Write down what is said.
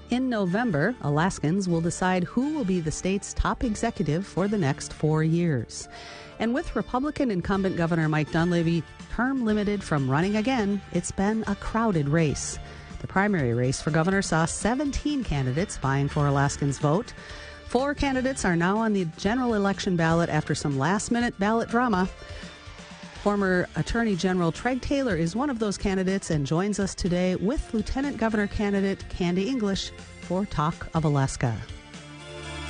In November, Alaskans will decide who will be the state's top executive for the next 4 years. And with Republican incumbent Governor Mike Dunleavy term limited from running again, it's been a crowded race. The primary race for governor saw 17 candidates vying for Alaskans' vote. 4 candidates are now on the general election ballot after some last-minute ballot drama. Former Attorney General Treg Taylor is one of those candidates and joins us today with Lieutenant Governor candidate Candy English for Talk of Alaska.